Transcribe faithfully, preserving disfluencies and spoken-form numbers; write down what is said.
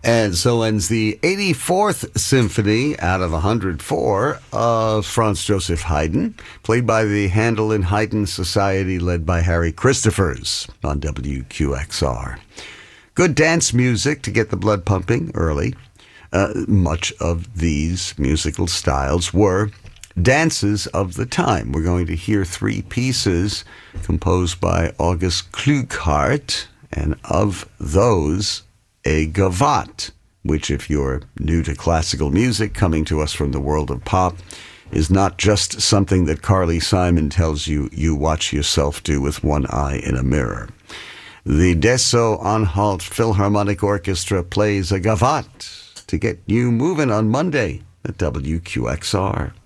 And so ends the eighty-fourth Symphony out of one hundred four of Franz Joseph Haydn, played by the Handel and Haydn Society led by Harry Christophers on W Q X R. Good dance music to get the blood pumping early. Uh, much of these musical styles were dances of the time. We're going to hear three pieces composed by August Klughardt, and of those, a gavotte, which, if you're new to classical music, coming to us from the world of pop, is not just something that Carly Simon tells you you watch yourself do with one eye in a mirror. The Dessau-Anhalt Philharmonic Orchestra plays a gavotte to get you moving on Monday at W Q X R.